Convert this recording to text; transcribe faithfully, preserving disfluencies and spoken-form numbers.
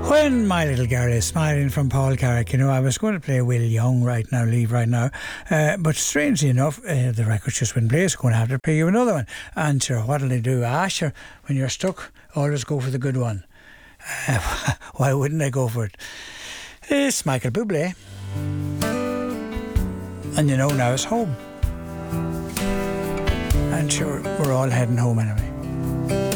When my little girl is smiling from Paul Carrick, you know, I was going to play Will Young right now, leave right now. Uh, but strangely enough, uh, the record just went play, so going to have to play you another one. And sure, what'll I do? Ah, sure, when you're stuck, always go for the good one. Uh, why wouldn't I go for it? It's Michael Bublé. And you know now it's home. And sure, we're all heading home anyway.